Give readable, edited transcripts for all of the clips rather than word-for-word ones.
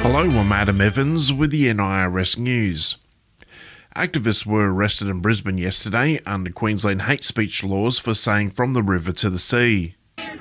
Hello, I'm Adam Evans with the NIRS News. Activists were arrested in Brisbane yesterday under Queensland hate speech laws for saying from the river to the sea.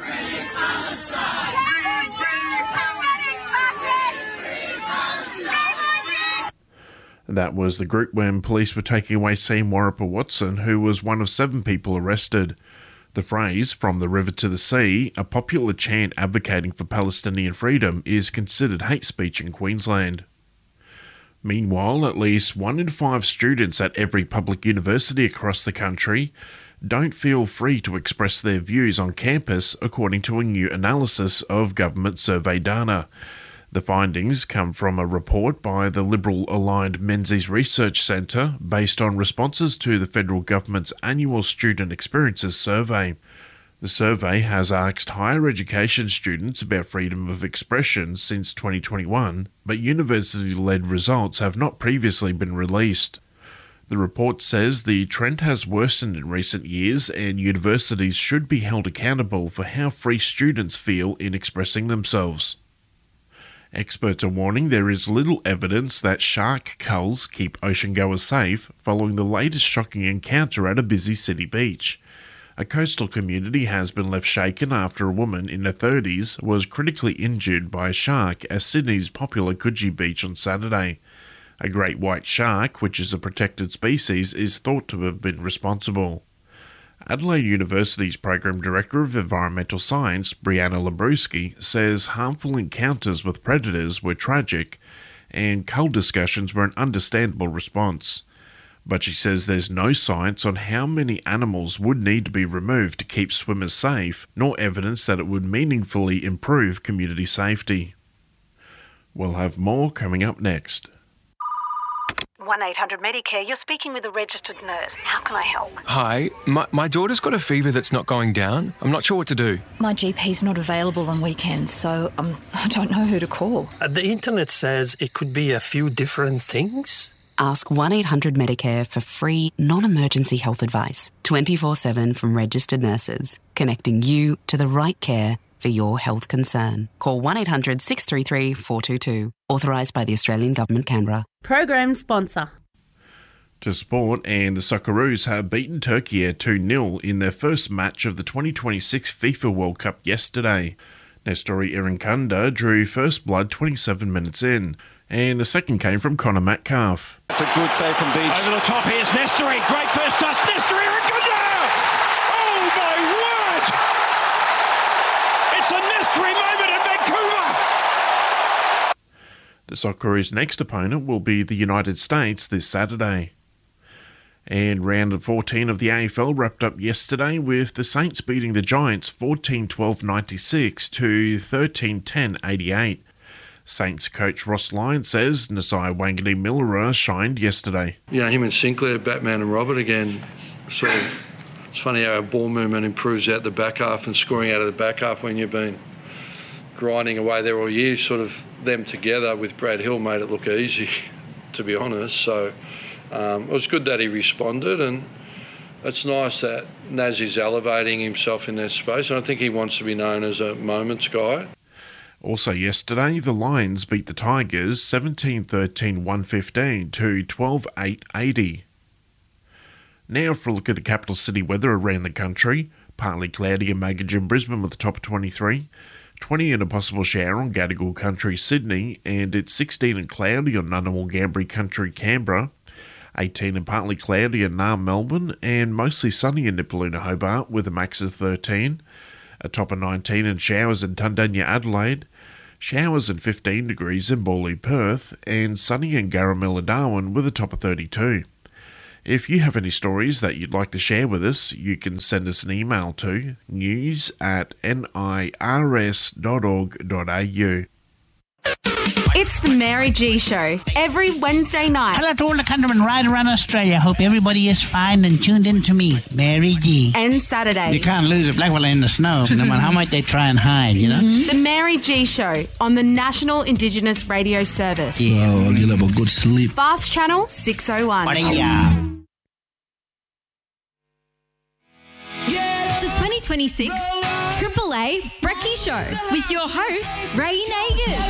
That was the group when police were taking away Sam Warrapa-Watson, who was one of 7 people arrested. The phrase, from the river to the sea, a popular chant advocating for Palestinian freedom, is considered hate speech in Queensland. Meanwhile, at least 1 in 5 students at every public university across the country don't feel free to express their views on campus, according to a new analysis of government survey data. The findings come from a report by the Liberal-aligned Menzies Research Centre based on responses to the federal government's annual Student Experiences Survey. The survey has asked higher education students about freedom of expression since 2021, but university-led results have not previously been released. The report says the trend has worsened in recent years and universities should be held accountable for how free students feel in expressing themselves. Experts are warning there is little evidence that shark culls keep oceangoers safe following the latest shocking encounter at a busy city beach. A coastal community has been left shaken after a woman in her 30s was critically injured by a shark at Sydney's popular Coogee Beach on Saturday. A great white shark, which is a protected species, is thought to have been responsible. Adelaide University's Program Director of Environmental Science, Brianna Labrewski, says harmful encounters with predators were tragic and cull discussions were an understandable response. But she says there's no science on how many animals would need to be removed to keep swimmers safe, nor evidence that it would meaningfully improve community safety. We'll have more coming up next. 1-800-Medicare, you're speaking with a registered nurse. How can I help? Hi, my daughter's got a fever that's not going down. I'm not sure what to do. My GP's not available on weekends, so I don't know who to call. The internet says it could be a few different things. Ask 1-800-Medicare for free, non-emergency health advice, 24/7 from registered nurses, connecting you to the right care for your health concern. Call 1-800-633-422. Authorised by the Australian Government, Canberra. Program sponsor. To sport, and the Socceroos have beaten Turkey 2-0 in their first match of the 2026 FIFA World Cup yesterday. Nestori Irinkanda drew first blood 27 minutes in, and the second came from Connor Metcalf. It's a good save from Beach. Over the top, here's Nestori. Great first touch. Nestori Irinkanda! Oh my word! It's a Nestori moment in Vancouver! The Socceroos' next opponent will be the United States this Saturday. And round 14 of the AFL wrapped up yesterday with the Saints beating the Giants 14-12-96 to 13-10-88. Saints coach Ross Lyon says Nasiah Wanganeen-Milera shined yesterday. Yeah, him and Sinclair, Batman and Robert again. Sort of, it's funny how a ball movement improves out the back half and scoring out of the back half when you've been grinding away there all year. Sort of them together with Brad Hill made it look easy, to be honest. So it was good that he responded, and it's nice that Naz is elevating himself in that space. And I think he wants to be known as a moments guy. Also yesterday, the Lions beat the Tigers 17-13-115 to 12-8-80. Now for a look at the capital city weather around the country. Partly cloudy and Magog in Brisbane with a top of 23. 20 and a possible shower on Gadigal Country, Sydney, and it's 16 and cloudy on Ngunnawal Ngambri Country, Canberra. 18 and partly cloudy in Naarm, Melbourne, and mostly sunny in Nipaluna, Hobart with a max of 13. A top of 19 and showers in Tundanya, Adelaide. Showers and 15 degrees in Bawley, Perth, and sunny in Garamilla, Darwin with a top of 32. If you have any stories that you'd like to share with us, you can send us an email to news@nirs.org.au. It's the Mary G Show, every Wednesday night. Hello to all the countrymen right around Australia. Hope everybody is fine and tuned in to me, Mary G. And Saturday. You can't lose a black fella in the snow, no matter how much they try and hide, you know? The Mary G Show on the National Indigenous Radio Service. Yeah, well, you'll have a good sleep. Fast Channel 601. The 2026 Triple A Brekkie Show with your host, Ray Nagin.